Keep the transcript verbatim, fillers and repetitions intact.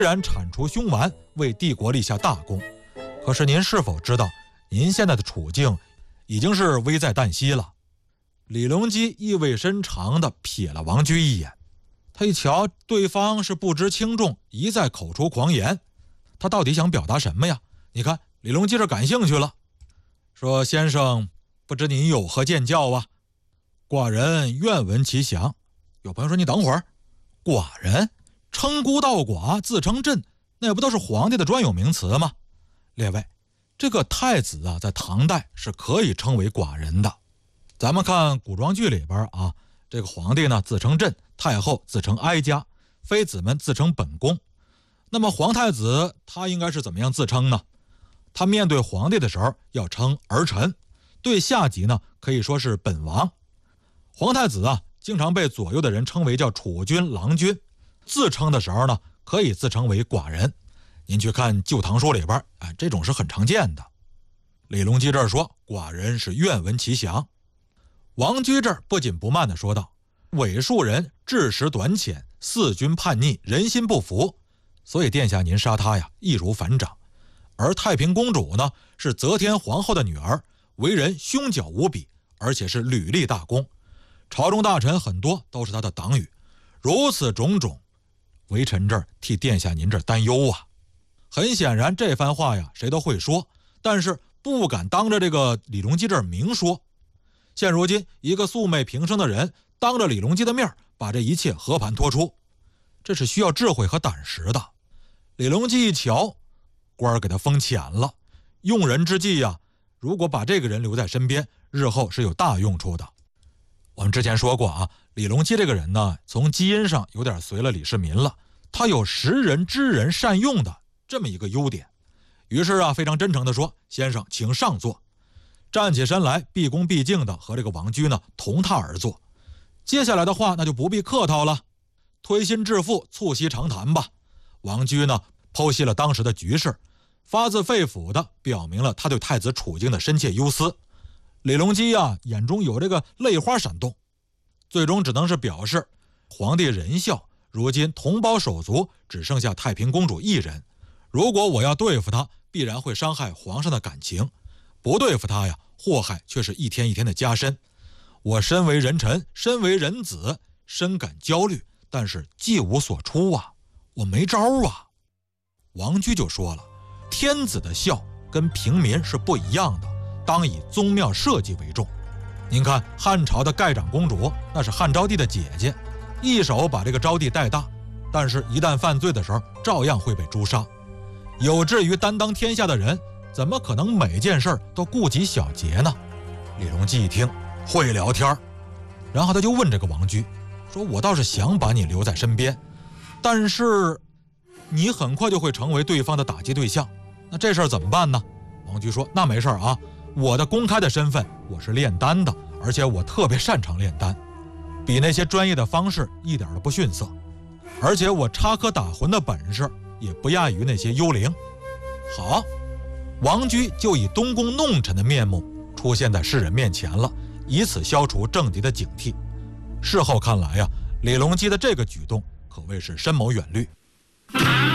然铲除凶顽，为帝国立下大功。可是您是否知道，您现在的处境已经是危在旦夕了？李隆基意味深长地瞥了王居一眼，他一瞧对方是不知轻重，一再口出狂言，他到底想表达什么呀？你看李隆基这感兴趣了，说：“先生，不知您有何见教啊？寡人愿闻其详。”有朋友说：“你等会儿，寡人称孤道寡，自称朕，那不都是皇帝的专有名词吗？”列位，这个太子啊，在唐代是可以称为寡人的。咱们看古装剧里边啊，这个皇帝呢自称朕，太后自称哀家，妃子们自称本宫。那么皇太子他应该是怎么样自称呢？他面对皇帝的时候要称儿臣，对下级呢可以说是本王。皇太子啊，经常被左右的人称为叫储君、郎君，自称的时候呢可以自称为寡人。您去看《旧唐书》里边，哎，这种是很常见的。李隆基这儿说：“寡人是愿闻其详。”王居这儿不紧不慢地说道：“伪数人智识短浅，四君叛逆，人心不服，所以殿下您杀他呀，易如反掌。而太平公主呢，是则天皇后的女儿，为人凶狡无比，而且是屡立大功，朝中大臣很多都是他的党羽。如此种种，微臣这儿替殿下您这儿担忧啊。”很显然这番话呀谁都会说，但是不敢当着这个李隆基这儿明说。现如今一个素昧平生的人当着李隆基的面把这一切和盘托出，这是需要智慧和胆识的。李隆基一瞧，官儿给他封浅了，用人之际呀，如果把这个人留在身边，日后是有大用处的。我们之前说过啊，李隆基这个人呢，从基因上有点随了李世民了，他有识人知人善用的这么一个优点。于是啊，非常真诚地说：“先生请上座。”站起身来，毕恭毕敬地和这个王居呢同榻而坐。接下来的话那就不必客套了，推心置腹，促膝长谈吧。王居呢剖析了当时的局势，发自肺腑地表明了他对太子处境的深切忧思。李隆基啊眼中有这个泪花闪动，最终只能是表示皇帝仁孝，如今同胞手足只剩下太平公主一人，如果我要对付他，必然会伤害皇上的感情，不对付他呀，祸害却是一天一天的加深。我身为人臣，身为人子，深感焦虑，但是计无所出啊，我没招啊。王居就说了，天子的孝跟平民是不一样的，当以宗庙社稷为重。您看汉朝的盖长公主，那是汉昭帝的姐姐，一手把这个昭帝带大，但是一旦犯罪的时候照样会被诛杀。有志于担当天下的人，怎么可能每件事都顾及小节呢？李隆基一听，会聊天，然后他就问这个王居说：“我倒是想把你留在身边，但是你很快就会成为对方的打击对象，那这事儿怎么办呢？”王居说：“那没事啊，我的公开的身份我是炼丹的，而且我特别擅长炼丹，比那些专业的方式一点都不逊色，而且我插科打诨的本事也不亚于那些幽灵。”好，王居就以东宫弄臣的面目出现在世人面前了，以此消除政敌的警惕。事后看来呀，李隆基的这个举动可谓是深谋远虑。